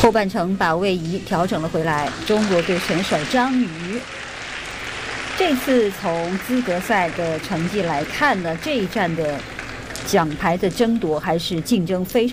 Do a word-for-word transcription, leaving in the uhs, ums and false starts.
后半程把位移调整了回来，中国队选手张宇这次从资格赛的成绩来看呢，这一站的奖牌的争夺还是竞争非常。